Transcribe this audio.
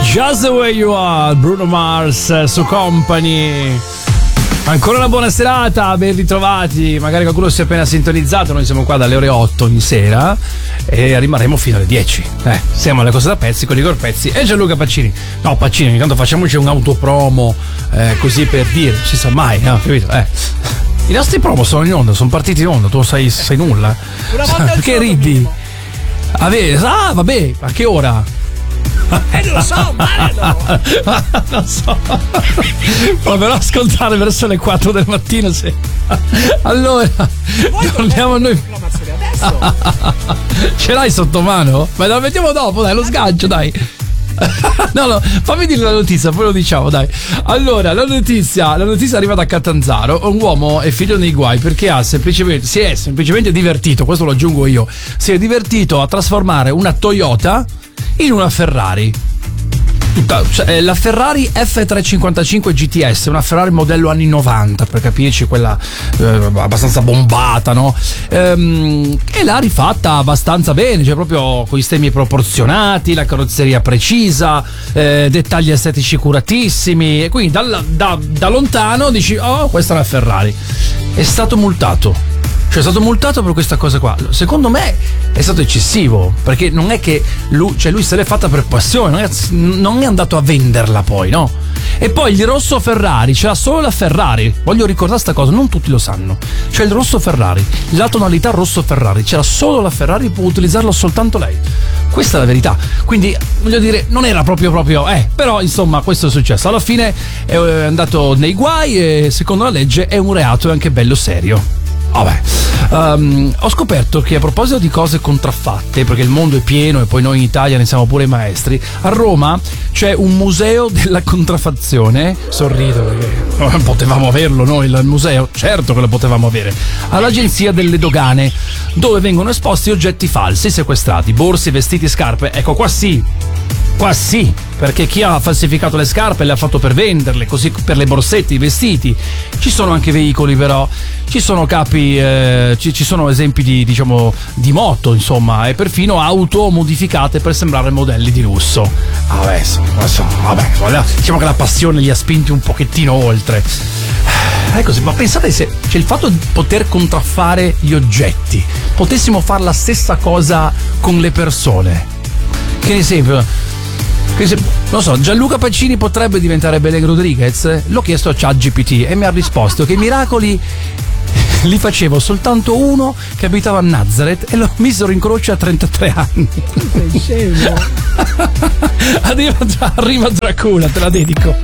Just the Way You Are, Bruno Mars su Company. Ancora una buona serata, ben ritrovati. Magari qualcuno si è appena sintonizzato. Noi siamo qua dalle ore 8 ogni sera e rimarremo fino alle 10. Siamo alle cose da pezzi con Igor Pezzi e Gianluca Pacini. No, Pacini, ogni tanto facciamoci un autopromo, così per dire, si sa mai, no? Capito? I nostri promo sono in onda, sono partiti in onda, tu sai nulla. Perché ridi? Vabbè, a che ora? Non lo so, non so. Proverò a ascoltare verso le 4 del mattino. Se... Allora, torniamo a noi. Ce l'hai sotto mano? Ma la mettiamo dopo, dai, lo sgancio, dai. No, fammi dire la notizia, poi lo diciamo, dai. Allora, la notizia arriva da Catanzaro. Un uomo è figlio nei guai perché si è semplicemente divertito, questo lo aggiungo io. Si è divertito a trasformare una Toyota in una Ferrari. La Ferrari F355 GTS, una Ferrari modello anni 90, per capirci, quella abbastanza bombata, no? E l'ha rifatta abbastanza bene, cioè proprio con i stemmi proporzionati, la carrozzeria precisa, dettagli estetici curatissimi, e quindi da lontano dici: oh, questa è una Ferrari. È stato multato. Cioè è stato multato per questa cosa qua. Secondo me è stato eccessivo, perché non è che lui se l'è fatta per passione, non è andato a venderla poi, no? E poi il rosso Ferrari, c'era solo la Ferrari. Voglio ricordare sta cosa, non tutti lo sanno. Cioè il rosso Ferrari, la tonalità rosso Ferrari, c'era solo la Ferrari, può utilizzarlo soltanto lei. Questa è la verità. Quindi voglio dire, non era proprio però insomma questo è successo. Alla fine è andato nei guai e secondo la legge è un reato e anche bello serio. Ho scoperto che a proposito di cose contraffatte, perché il mondo è pieno e poi noi in Italia ne siamo pure maestri, a Roma c'è un museo della contraffazione. Sorrido perché potevamo averlo noi il museo, certo che lo potevamo avere, all'agenzia delle dogane, dove vengono esposti oggetti falsi sequestrati, borse, vestiti, scarpe. Ecco, qua sì, perché chi ha falsificato le scarpe le ha fatto per venderle, così per le borsette, i vestiti. Ci sono anche veicoli, però ci sono capi, ci sono esempi di moto, insomma, e perfino auto modificate per sembrare modelli di lusso. Diciamo che la passione li ha spinti un pochettino oltre. È così, ma pensate se il fatto di poter contraffare gli oggetti, potessimo fare la stessa cosa con le persone. Che esempio, non so, Gianluca Pacini potrebbe diventare Belen Rodriguez? L'ho chiesto a ChatGPT e mi ha risposto che i miracoli li facevo soltanto uno che abitava a Nazareth e lo misero in croce a 33 anni. Sei scemo. Arriva Dracula, te la dedico.